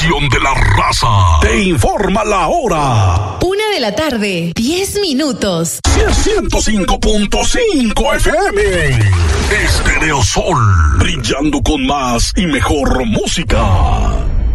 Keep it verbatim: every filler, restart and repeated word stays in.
estación de la raza. Te informa la hora. Una de la tarde, diez minutos. ciento cinco punto cinco F M. Estereo Sol, brillando con más y mejor música.